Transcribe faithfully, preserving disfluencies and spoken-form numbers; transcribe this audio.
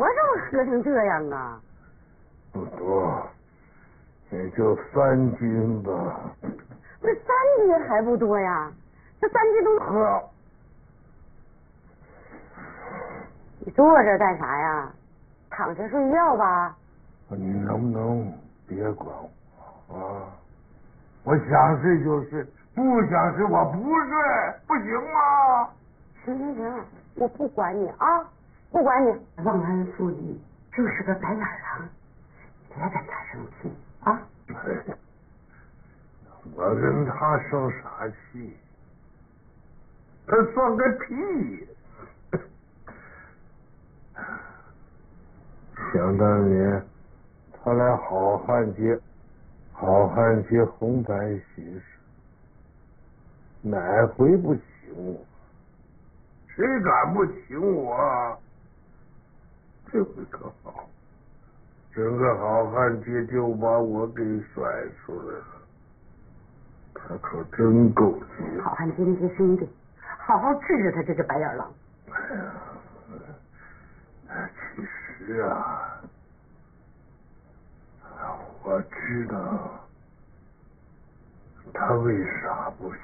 多少喝成这样啊？ 不多，也就三斤吧。 那三斤还不多呀？这三斤都喝。 你坐这干啥呀？躺下睡觉吧。 你能不能别管我啊？我想睡就睡，不想睡我不睡，不行吗？ 行行行，我不管你啊，不管你。忘恩负义就是个白眼狼，别跟他生气啊。 我跟他生啥气？他算个屁！想当年，他来好汉街，好汉街红白喜事，哪回不请我？谁敢不请我？这回可好，整个好汉街就把我给甩出来了。他可真够急！ 好汉街那些兄弟，好好治治他这只白眼狼。 哎呀，其实啊，我知道他为啥不